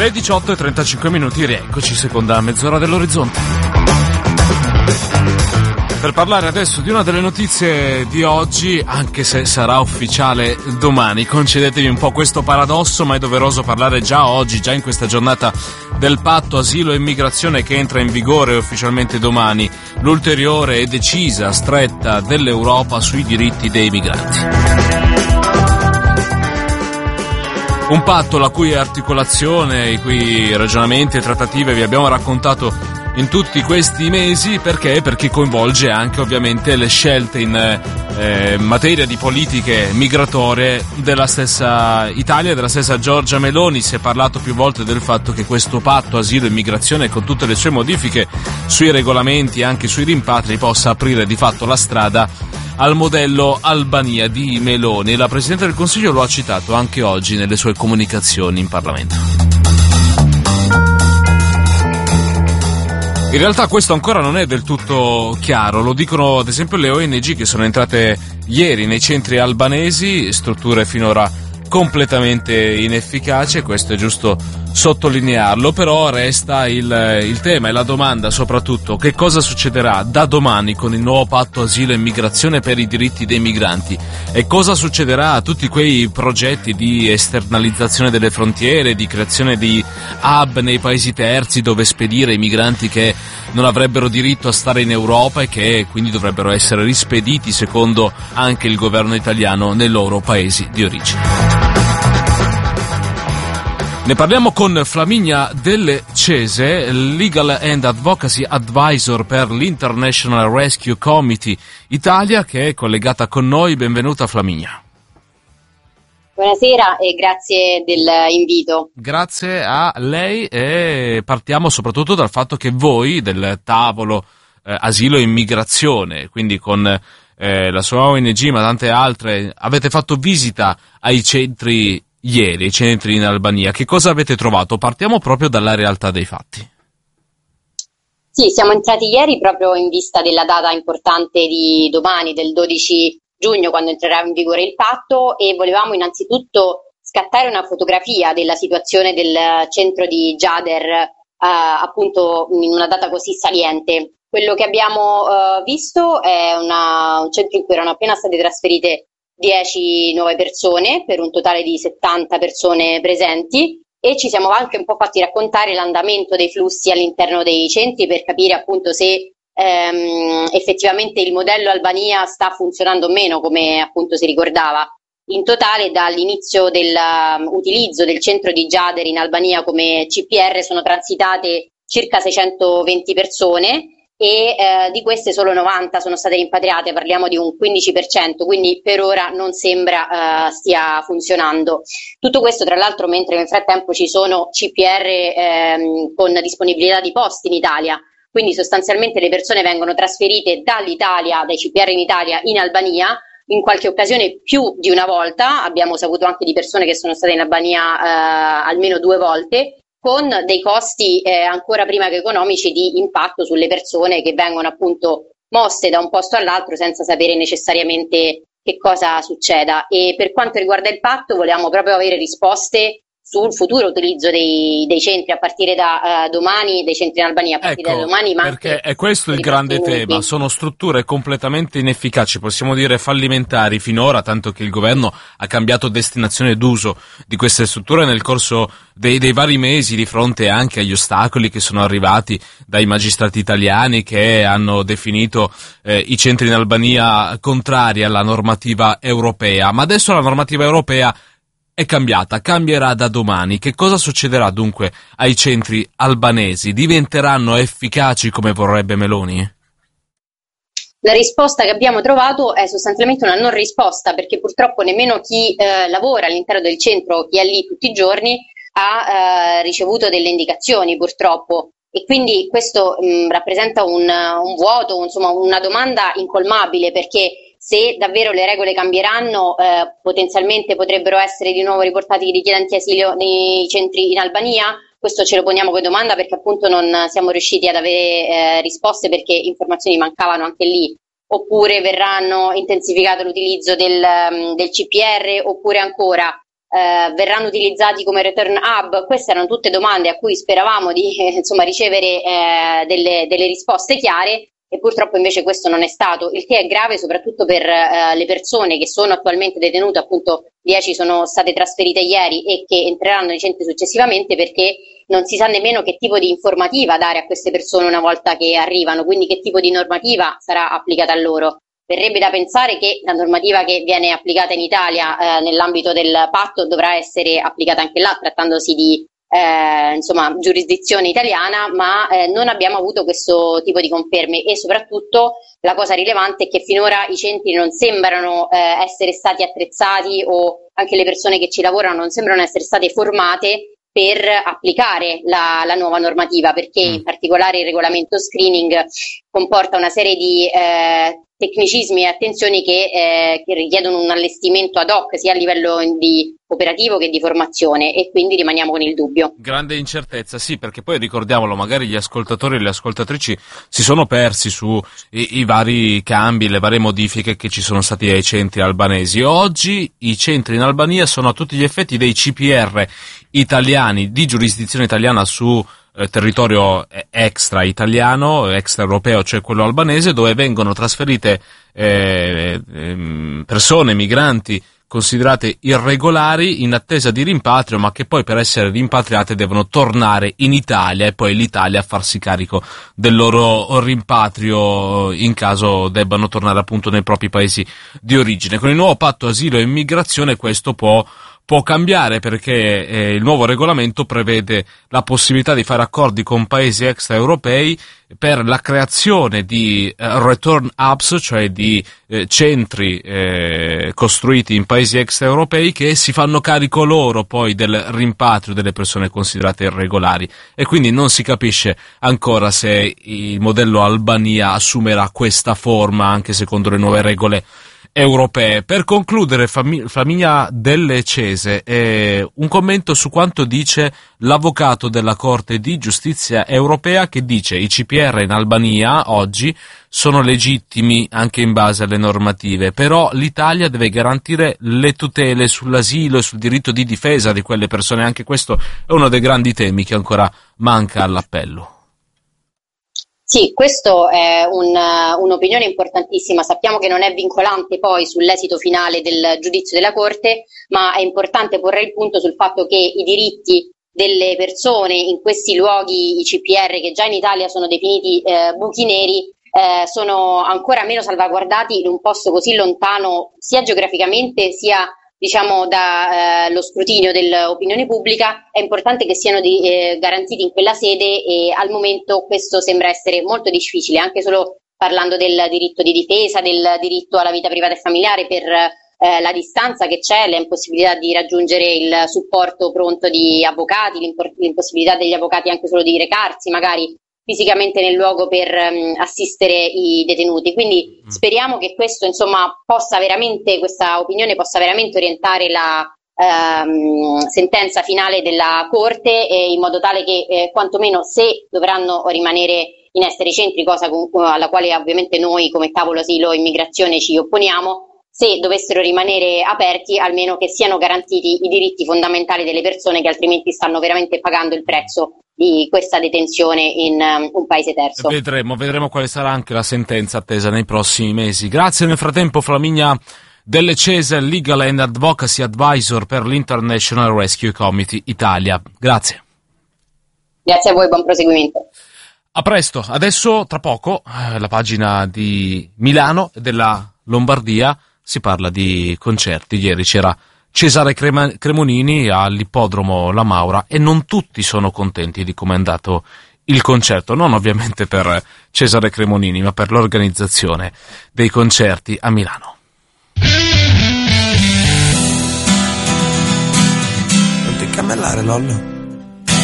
Le 18:35, rieccoci, seconda mezz'ora dell'orizzonte. Per parlare adesso di una delle notizie di oggi, anche se sarà ufficiale domani. Concedetevi un po' questo paradosso, ma è doveroso parlare già oggi, già in questa giornata, del patto asilo e immigrazione che entra in vigore ufficialmente domani, l'ulteriore e decisa stretta dell'Europa sui diritti dei migranti. Un patto la cui articolazione, i cui ragionamenti e trattative vi abbiamo raccontato in tutti questi mesi, perché coinvolge anche ovviamente le scelte in materia di politiche migratorie della stessa Italia, della stessa Giorgia Meloni. Si è parlato più volte del fatto che questo patto asilo e immigrazione, con tutte le sue modifiche sui regolamenti e anche sui rimpatri, possa aprire di fatto la strada al modello Albania di Meloni. La Presidente del Consiglio lo ha citato anche oggi nelle sue comunicazioni in Parlamento. In realtà questo ancora non è del tutto chiaro, lo dicono ad esempio le ONG che sono entrate ieri nei centri albanesi, strutture finora completamente inefficaci, questo è giusto sottolinearlo, però resta il tema e la domanda soprattutto: che cosa succederà da domani con il nuovo patto asilo e immigrazione per i diritti dei migranti, e cosa succederà a tutti quei progetti di esternalizzazione delle frontiere, di creazione di hub nei paesi terzi dove spedire i migranti che non avrebbero diritto a stare in Europa e che quindi dovrebbero essere rispediti, secondo anche il governo italiano, nei loro paesi di origine. Ne parliamo con Flaminia Delle Cese, Legal and Advocacy Advisor per l'International Rescue Committee Italia, che è collegata con noi. Benvenuta Flaminia. Buonasera e grazie dell'invito. Grazie a lei, e partiamo soprattutto dal fatto che voi del tavolo asilo e immigrazione, quindi con la sua ONG ma tante altre, avete fatto visita ai centri ieri, ai centri in Albania. Che cosa avete trovato? Partiamo proprio dalla realtà dei fatti. Sì, siamo entrati ieri proprio in vista della data importante di domani, del 12 giugno, quando entrerà in vigore il patto, e volevamo innanzitutto scattare una fotografia della situazione del centro di Gjader, appunto in una data così saliente. Quello che abbiamo visto è un centro in cui erano appena state trasferite 10 nuove persone per un totale di 70 persone presenti, e ci siamo anche un po' fatti raccontare l'andamento dei flussi all'interno dei centri per capire appunto se effettivamente il modello Albania sta funzionando o meno, come appunto si ricordava. In totale, dall'inizio dell'utilizzo del centro di Gjader in Albania come CPR sono transitate circa 620 persone, e di queste solo 90 sono state rimpatriate, parliamo di un 15%, quindi per ora non sembra stia funzionando. Tutto questo tra l'altro mentre nel frattempo ci sono CPR con disponibilità di posti in Italia, quindi sostanzialmente le persone vengono trasferite dall'Italia, dai CPR in Italia in Albania, in qualche occasione più di una volta. Abbiamo saputo anche di persone che sono state in Albania almeno 2 volte, con dei costi ancora prima che economici di impatto sulle persone che vengono appunto mosse da un posto all'altro senza sapere necessariamente che cosa succeda. E per quanto riguarda il patto, volevamo proprio avere risposte sul futuro utilizzo dei centri a partire da domani, dei centri in Albania a partire da domani, ma perché è questo il grande tema. Sono strutture completamente inefficaci, possiamo dire fallimentari finora, tanto che il governo ha cambiato destinazione d'uso di queste strutture nel corso dei vari mesi, di fronte anche agli ostacoli che sono arrivati dai magistrati italiani, che hanno definito i centri in Albania contrari alla normativa europea. Ma adesso la normativa europea è cambiata, cambierà da domani. Che cosa succederà dunque ai centri albanesi? Diventeranno efficaci come vorrebbe Meloni? La risposta che abbiamo trovato è sostanzialmente una non risposta, perché purtroppo nemmeno chi lavora all'interno del centro, chi è lì tutti i giorni, ha ricevuto delle indicazioni purtroppo, e quindi questo rappresenta un vuoto, insomma una domanda incolmabile, perché se davvero le regole cambieranno, potenzialmente potrebbero essere di nuovo riportati i richiedenti asilo nei centri in Albania. Questo ce lo poniamo come domanda perché appunto non siamo riusciti ad avere risposte, perché informazioni mancavano anche lì. Oppure verranno intensificato l'utilizzo del CPR, oppure ancora verranno utilizzati come return hub? Queste erano tutte domande a cui speravamo di ricevere delle risposte chiare, e purtroppo invece questo non è stato, il che è grave soprattutto per le persone che sono attualmente detenute. Appunto 10 sono state trasferite ieri e che entreranno nei centri successivamente, perché non si sa nemmeno che tipo di informativa dare a queste persone una volta che arrivano, quindi che tipo di normativa sarà applicata a loro. Verrebbe da pensare che la normativa che viene applicata in Italia nell'ambito del patto dovrà essere applicata anche là, trattandosi di giurisdizione italiana, ma non abbiamo avuto questo tipo di conferme, e soprattutto la cosa rilevante è che finora i centri non sembrano essere stati attrezzati, o anche le persone che ci lavorano non sembrano essere state formate per applicare la nuova normativa, perché in particolare il regolamento screening comporta una serie di tecnicismi e attenzioni che richiedono un allestimento ad hoc sia a livello di operativo che di formazione, e quindi rimaniamo con il dubbio. Grande incertezza, sì, perché poi ricordiamolo, magari gli ascoltatori e le ascoltatrici si sono persi su i vari cambi, le varie modifiche che ci sono stati ai centri albanesi. Oggi i centri in Albania sono a tutti gli effetti dei CPR italiani, di giurisdizione italiana su territorio extra italiano, extra europeo, cioè quello albanese, dove vengono trasferite persone, migranti considerate irregolari in attesa di rimpatrio, ma che poi per essere rimpatriate devono tornare in Italia, e poi l'Italia a farsi carico del loro rimpatrio in caso debbano tornare appunto nei propri paesi di origine. Con il nuovo patto asilo e immigrazione questo può cambiare, perché il nuovo regolamento prevede la possibilità di fare accordi con paesi extraeuropei per la creazione di return hubs, cioè di centri costruiti in paesi extraeuropei, che si fanno carico loro poi del rimpatrio delle persone considerate irregolari, e quindi non si capisce ancora se il modello Albania assumerà questa forma anche secondo le nuove regole europee. Per concludere, Flaminia Delle Cese, un commento su quanto dice l'avvocato della Corte di Giustizia europea, che dice i CPR in Albania oggi sono legittimi anche in base alle normative, però l'Italia deve garantire le tutele sull'asilo e sul diritto di difesa di quelle persone. Anche questo è uno dei grandi temi che ancora manca all'appello. Sì, questo è un'opinione importantissima. Sappiamo che non è vincolante poi sull'esito finale del giudizio della Corte, ma è importante porre il punto sul fatto che i diritti delle persone in questi luoghi, i CPR, che già in Italia sono definiti buchi neri, sono ancora meno salvaguardati in un posto così lontano, sia geograficamente sia dallo scrutinio dell'opinione pubblica. È importante che siano garantiti in quella sede, e al momento questo sembra essere molto difficile, anche solo parlando del diritto di difesa, del diritto alla vita privata e familiare, per la distanza che c'è, l'impossibilità di raggiungere il supporto pronto di avvocati, l'impossibilità degli avvocati anche solo di recarsi magari fisicamente nel luogo per assistere i detenuti. Quindi speriamo che questo, questa opinione possa veramente orientare la sentenza finale della Corte, in modo tale che quantomeno, se dovranno rimanere in essere i centri, cosa alla quale ovviamente noi come tavolo asilo e immigrazione ci opponiamo, se dovessero rimanere aperti, almeno che siano garantiti i diritti fondamentali delle persone, che altrimenti stanno veramente pagando il prezzo di questa detenzione in un paese terzo. Vedremo quale sarà anche la sentenza attesa nei prossimi mesi. Grazie nel frattempo Flaminia Delle Cese, Legal and Advocacy Advisor per l'International Rescue Committee Italia. Grazie. Grazie a voi, buon proseguimento. A presto. Adesso, tra poco, la pagina di Milano e della Lombardia, si parla di concerti. Ieri c'era Cesare Cremonini all'ippodromo La Maura e non tutti sono contenti di come è andato il concerto, non ovviamente per Cesare Cremonini, ma per l'organizzazione dei concerti a Milano. Non ti camellare, Lollo?